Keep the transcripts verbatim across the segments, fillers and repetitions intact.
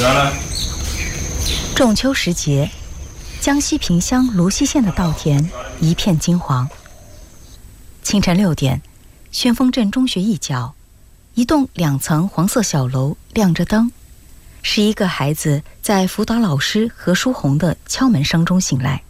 来了。 仲秋时节，江西萍乡芦溪县的稻田一片金黄。清晨六点，旋风镇中学一角，一栋两层黄色小楼亮着灯，是一个孩子在辅导老师何书红的敲门声中醒来。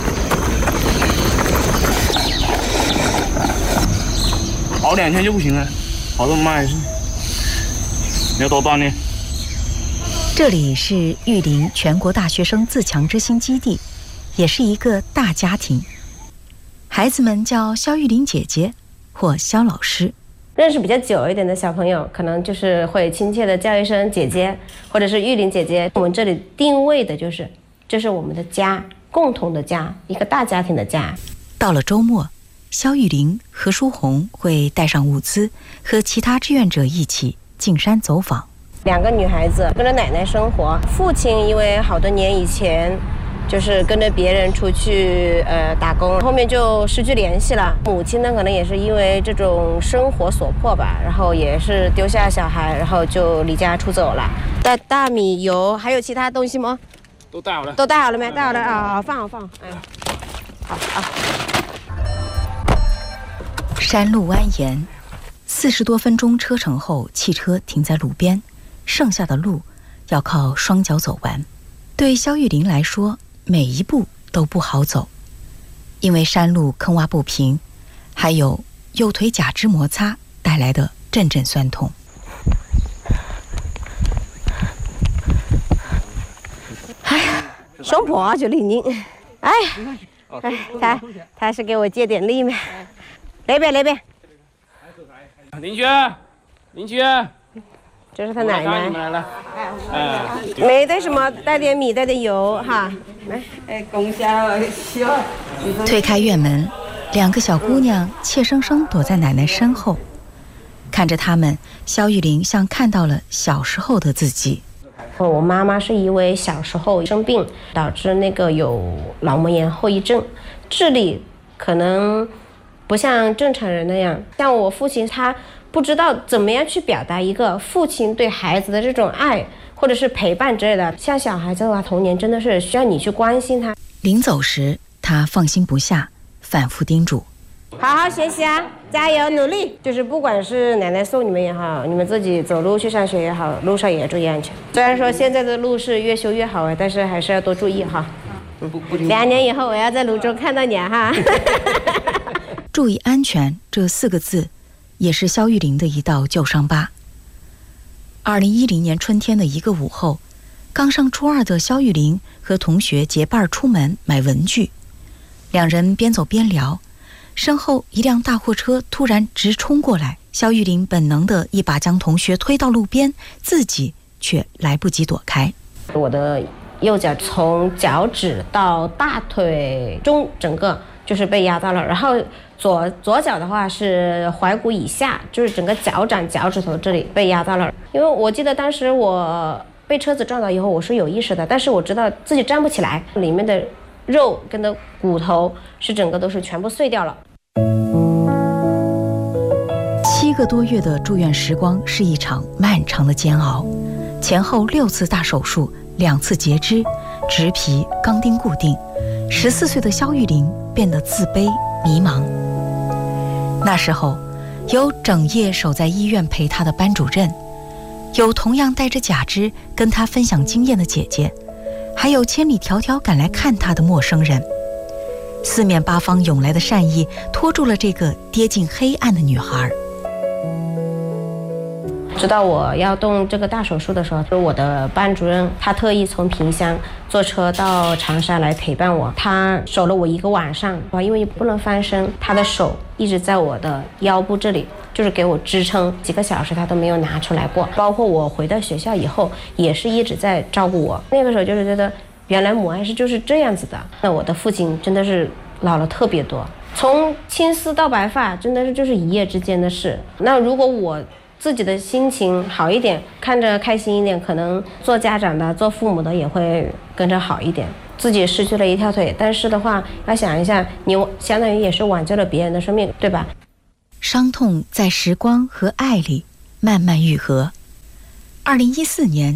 熬两天就不行了，熬这么慢还是？你要多锻炼。 这里是玉林全国大学生自强之星基地，也是一个大家庭。孩子们叫肖玉林姐姐或肖老师。 认识比较久一点的小朋友，可能就是会亲切的叫一声姐姐，或者是玉林姐姐。我们这里定位的就是，这是我们的家，共同的家，一个大家庭的家。 到了周末，肖玉林、何书红会带上物资，和其他志愿者一起进山走访。 两个女孩子跟着奶奶生活，父亲因为好多年以前就是跟着别人出去呃打工，后面就失去联系了。母亲呢，可能也是因为这种生活所迫吧，然后也是丢下小孩，然后就离家出走了。带大米、油，还有其他东西吗？ 都带好了。 都带好了没？带好了啊！放好放。哎，好啊。 山路蜿蜒，四十多分钟车程后，汽车停在路边，剩下的路要靠双脚走完。对肖玉林来说，每一步都不好走，因为山路坑洼不平，还有右腿假肢摩擦带来的阵阵酸痛。 哎呀，胸脯就灵灵。哎，哎，他他是给我借点力嘛。那边那边。 邻居，邻居。 这是他奶奶。 你们来了。哎。 没带什么，带点米，带点油哈。来，哎，公下希望。 推开院门，两个小姑娘怯生生躲在奶奶身后，看着他们，肖玉林像看到了小时候的自己。 我妈妈是因为小时候生病，导致那个有脑膜炎后遗症，智力可能不像正常人那样。像我父亲，他不知道怎么样去表达一个父亲对孩子的这种爱，或者是陪伴之类的。像小孩子的话，童年真的是需要你去关心他。 临走时，他放心不下，反复叮嘱： 好好学习啊，加油努力。就是不管是奶奶送你们也好，你们自己走路去上学也好，路上也要注意安全。虽然说现在的路是越修越好，但是还是要多注意哈。嗯，两年以后我要在泸州看到你哈。 注意安全这四个字，也是肖玉林的一道旧伤疤。二零一零年春天的一个午后，刚上初二的肖玉林和同学结伴出门买文具，两人边走边聊，身后一辆大货车突然直冲过来，肖玉林本能的一把将同学推到路边，自己却来不及躲开。 我的右脚从脚趾到大腿中整个就是被压到了，然后左左脚的话是踝骨以下，就是整个脚掌脚趾头这里被压到了。因为我记得当时我被车子撞到以后，我是有意识的，但是我知道自己站不起来，里面的肉跟的骨头是整个都是全部碎掉了。 七个多月的住院时光是一场漫长的煎熬，前后六次大手术，两次截肢，植皮、钢钉固定。十四岁的肖玉林变得自卑迷茫。那时候，有整夜守在医院陪他的班主任，有同样带着假肢跟他分享经验的姐姐，还有千里迢迢赶来看他的陌生人。四面八方涌来的善意拖住了这个跌进黑暗的女孩。 知道我要动这个大手术的时候，就是我的班主任，他特意从萍乡坐车到长沙来陪伴我。他守了我一个晚上，因为不能翻身，他的手一直在我的腰部这里，就是给我支撑，几个小时他都没有拿出来过。包括我回到学校以后，也是一直在照顾我。那个时候就是觉得，原来母爱是就是这样子的。那我的父亲真的是老了特别多，从青丝到白发，真的是就是一夜之间的事。那如果我自己的心情好一点，看着开心一点，可能做家长的、做父母的也会跟着好一点。自己失去了一条腿，但是的话，要想一下，你相当于也是挽救了别人的生命，对吧？ 伤痛在时光和爱里慢慢愈合。二零一四年，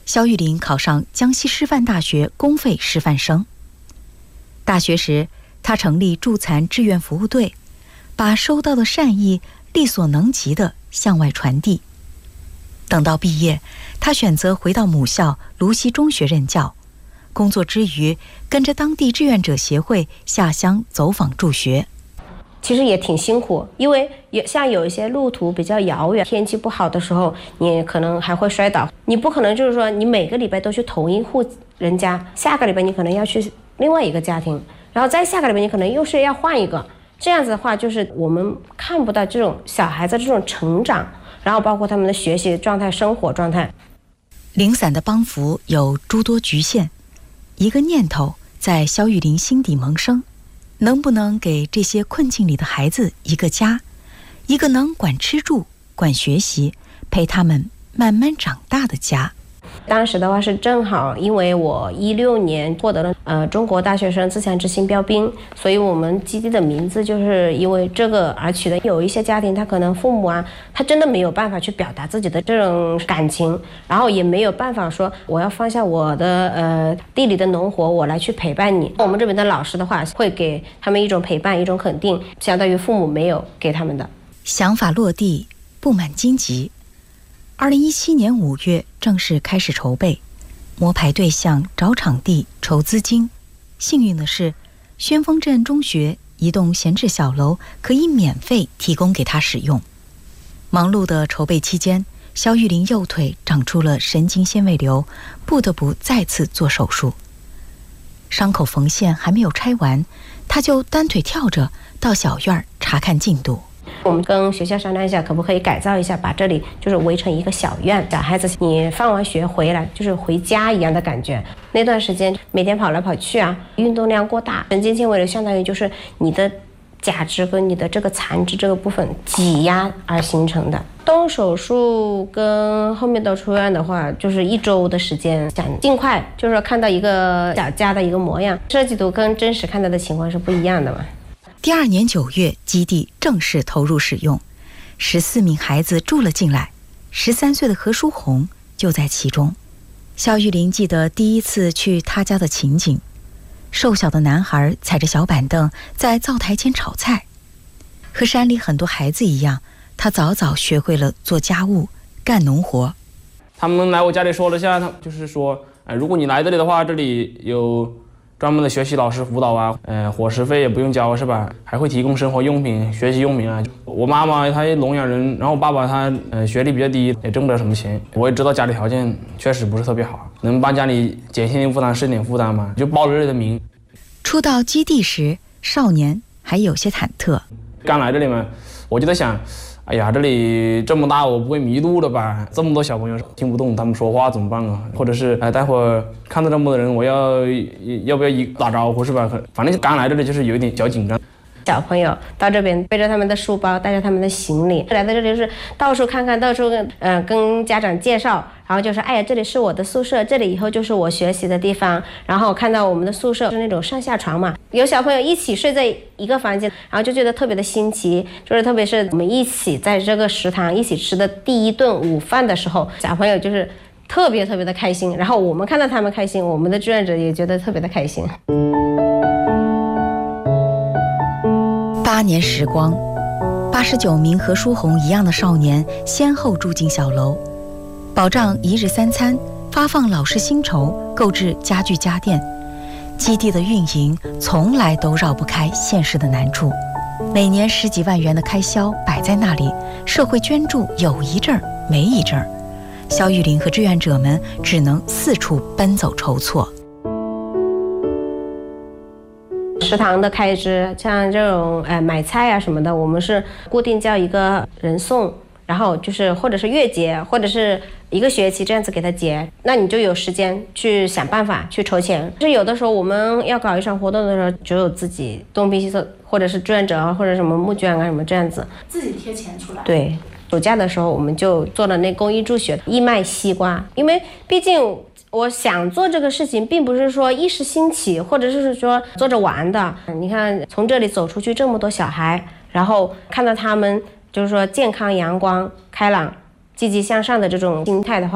肖玉林考上江西师范大学公费师范生。大学时，他成立助残志愿服务队，把收到的善意力所能及地向外传递。等到毕业，他选择回到母校芦溪中学任教，工作之余跟着当地志愿者协会下乡走访助学。 其实也挺辛苦，因为有像有一些路途比较遥远，天气不好的时候，你可能还会摔倒。你不可能就是说你每个礼拜都去同一户人家，下个礼拜你可能要去另外一个家庭，然后再下个礼拜你可能又是要换一个。这样子的话，就是我们看不到这种小孩子这种成长，然后包括他们的学习状态、生活状态。 零散的帮扶有诸多局限，一个念头在肖玉林心底萌生。能不能给这些困境里的孩子一个家，一个能管吃住、管学习、陪他们慢慢长大的家？ 当时的话是正好，因为我一六年获得了呃中国大学生自强之星标兵，所以我们基地的名字就是因为这个而取的。有一些家庭他可能父母啊，他真的没有办法去表达自己的这种感情，然后也没有办法说我要放下我的呃地里的农活，我来去陪伴你。我们这边的老师的话会给他们一种陪伴，一种肯定，相当于父母没有给他们的。 想法落地，布满荆棘。二零一七年五月正式开始筹备，摸排对象、找场地、筹资金。幸运的是，宣丰镇中学一栋闲置小楼可以免费提供给他使用。忙碌的筹备期间，肖玉林右腿长出了神经纤维瘤，不得不再次做手术。伤口缝线还没有拆完，他就单腿跳着到小院查看进度。 我们跟学校商量一下，可不可以改造一下，把这里就是围成一个小院，小孩子你放完学回来就是回家一样的感觉。那段时间每天跑来跑去啊，运动量过大，神经纤维瘤相当于就是你的假肢跟你的这个残肢这个部分挤压而形成的。动手术跟后面到出院的话，就是一周的时间，想尽快就是说看到一个小家的一个模样。设计图跟真实看到的情况是不一样的嘛。 第二年九月，基地正式投入使用，十四名孩子住了进来，十三岁的何书红就在其中。肖玉林记得第一次去他家的情景，瘦小的男孩踩着小板凳在灶台前炒菜。和山里很多孩子一样，他早早学会了做家务、干农活。 他们来我家里说了下，他就是说，呃，如果你来这里的话，这里有专门的学习老师辅导啊，呃，伙食费也不用交是吧？还会提供生活用品、学习用品啊。我妈妈她聋哑人，然后我爸爸他呃学历比较低，也挣不了什么钱。我也知道家里条件确实不是特别好，能帮家里减轻点负担是点负担嘛，就报了这里的名。 初到基地时，少年还有些忐忑。 刚来这里嘛，我就在想，哎呀，这里这么大，我不会迷路了吧？这么多小朋友听不懂他们说话怎么办啊？或者是哎，待会儿看到这么多人，我要要不要一打招呼是吧？反正刚来这里就是有一点小紧张。 小朋友到这边背着他们的书包，带着他们的行李来到这里，就是到处看看，到处跟嗯、呃、跟家长介绍，然后就说哎呀，这里是我的宿舍，这里以后就是我学习的地方。然后看到我们的宿舍是那种上下床嘛，有小朋友一起睡在一个房间，然后就觉得特别的新奇。就是特别是我们一起在这个食堂一起吃的第一顿午饭的时候，小朋友就是特别特别的开心。然后我们看到他们开心，我们的志愿者也觉得特别的开心。 八年时光，八十九名和书红一样的少年先后住进小楼，保障一日三餐，发放老师薪酬，购置家具家电。基地的运营从来都绕不开现实的难处，每年十几万元的开销摆在那里，社会捐助有一阵儿没一阵儿，肖玉林和志愿者们只能四处奔走筹措。 食堂的开支，像这种呃买菜啊什么的，我们是固定叫一个人送，然后就是或者是月结，或者是一个学期这样子给他结，那你就有时间去想办法去筹钱。就是有的时候我们要搞一场活动的时候，只有自己东拼西凑，或者是志愿者啊，或者什么募捐啊什么这样子， 自己贴钱出来。 对，暑假的时候我们就做了那公益助学，义卖西瓜，因为毕竟我想做这个事情，并不是说一时兴起，或者是说做着玩的。你看，从这里走出去这么多小孩，然后看到他们就是说健康、阳光、开朗、积极向上的这种心态的话，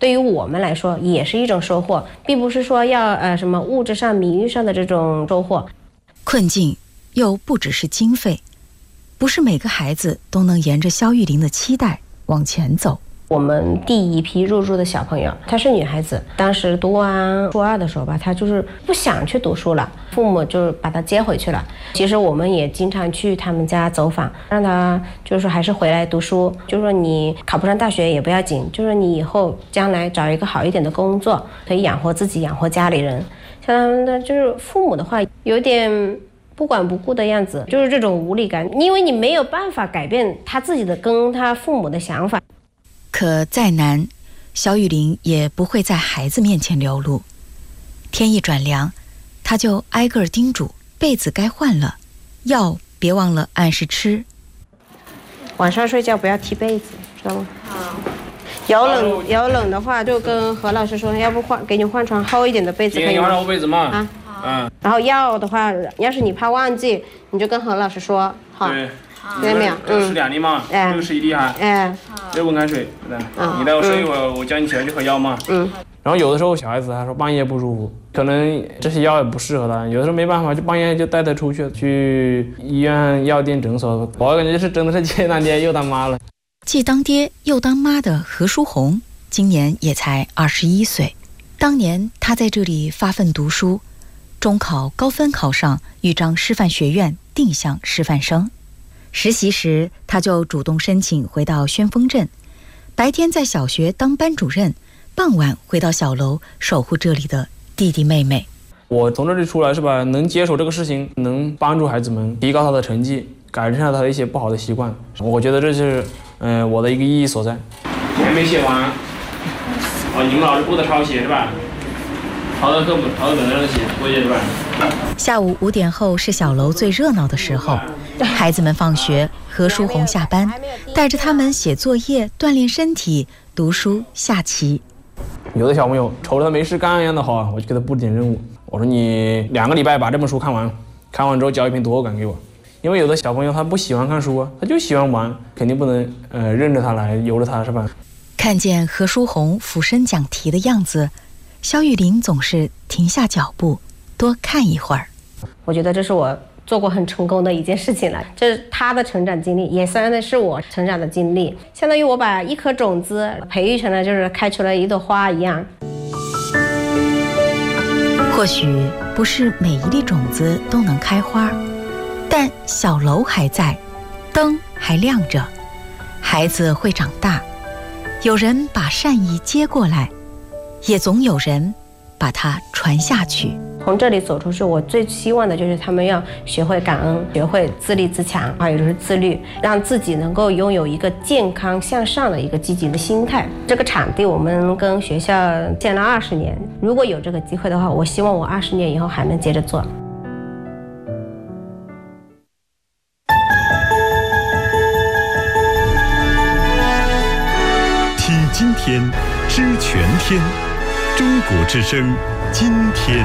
对于我们来说也是一种收获，并不是说要呃什么物质上名誉上的这种收获。 困境又不只是经费，不是每个孩子都能沿着肖玉玲的期待往前走。 我们第一批入住的小朋友，她是女孩子，当时读完初二的时候吧，她就是不想去读书了，父母就把她接回去了。其实我们也经常去他们家走访，让她就是说还是回来读书，就是说你考不上大学也不要紧，就是说你以后将来找一个好一点的工作，可以养活自己，养活家里人。像他们的就是父母的话，有点不管不顾的样子，就是这种无力感，因为你没有办法改变他自己的跟他父母的想法。 可再难，肖玉玲也不会在孩子面前流露。天一转凉，她就挨个叮嘱被子该换了，药别忘了按时吃。 晚上睡觉不要踢被子，知道吗？好。有冷有冷的话，就跟何老师说，要不换给你换床厚一点的被子可以吗？ 今天换厚被子嘛。 啊。嗯。然后药的话，要是你怕忘记，你就跟何老师说，好。 对。 听见没有？ 这个是两粒嘛，这个是一粒哈。 哎。 热温开水，对吧？你待会睡一会儿，我叫你起来就喝药嘛。 嗯。 然后有的时候小孩子他说半夜不舒服，可能这些药也不适合他，有的时候没办法，就半夜就带他出去，去医院、药店、诊所。我感觉是真的是既当爹又当妈了。 既当爹又当妈的何书红，今年也才二十一岁。当年他在这里发奋读书，中考高分考上豫章师范学院定向师范生。实习时，他就主动申请回到宣丰镇，白天在小学当班主任，傍晚回到小楼守护这里的弟弟妹妹。 我从这里出来是吧，能接手这个事情，能帮助孩子们提高他的成绩，改善他的一些不好的习惯，我觉得这是嗯、呃、我的一个意义所在。还没写完，哦，你们老师布的抄写是吧？抄到课本，抄到本子上写，作业是吧？ 下午五点后是小楼最热闹的时候，孩子们放学，何书红下班，带着他们写作业、锻炼身体、读书、下棋。 有的小朋友瞅着他没事干一样的好，我就给他布点任务。我说你两个礼拜把这本书看完，看完之后交一篇读后感给我。因为有的小朋友他不喜欢看书，他就喜欢玩，肯定不能呃任着他来，由着他是吧？ 看见何书红俯身讲题的样子，肖玉玲总是停下脚步，多看一会儿。 我觉得这是我做过很成功的一件事情了，这是他的成长经历，也算是我成长的经历，相当于我把一颗种子培育成了就是开出了一朵花一样。 或许不是每一粒种子都能开花，但小楼还在，灯还亮着，孩子会长大，有人把善意接过来，也总有人把它传下去。 从这里走出去，我最希望的就是他们要学会感恩，学会自立自强，还有就是自律，让自己能够拥有一个健康向上的一个积极的心态。这个场地我们跟学校建了二十年，如果有这个机会的话，我希望我二十年以后还能接着做。 听今天，知全天，中国之声，今天。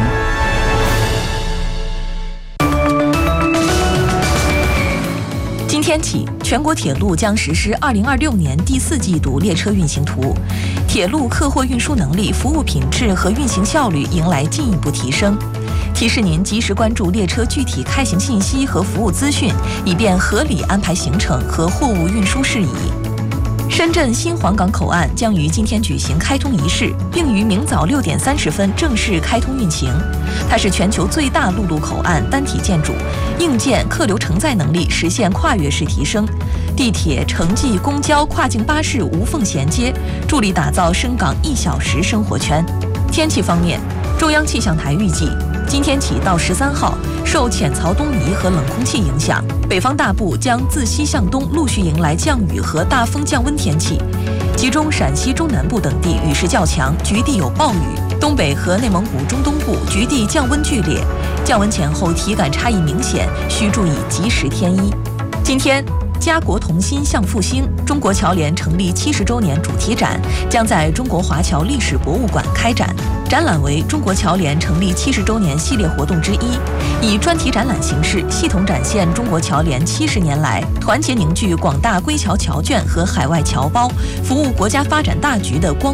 今天起，全国铁路将实施二零二六年第四季度列车运行图，铁路客货运输能力、服务品质和运行效率迎来进一步提升。提示您及时关注列车具体开行信息和服务资讯，以便合理安排行程和货物运输事宜。深圳新皇岗口岸将于今天举行开通仪式，并于明早六点三十分正式开通运行。它是全球最大陆路口岸单体建筑，硬件客流承载能力实现跨越式提升，地铁、城际、公交、跨境巴士无缝衔接，助力打造深港一小时生活圈。天气方面，中央气象台预计，今天起到十三号，受浅槽东移和冷空气影响，北方大部将自西向东陆续迎来降雨和大风降温天气，其中陕西中南部等地雨势较强，局地有暴雨；东北和内蒙古中东部局地降温剧烈，降温前后体感差异明显，需注意及时添衣。今天，家国同心向复兴中国侨联成立七十周年主题展将在中国华侨历史博物馆开展。展览为中国侨联成立七十周年系列活动之一，以专题展览形式系统展现中国侨联七十年来团结凝聚广大归侨侨眷和海外侨胞，服务国家发展大局的光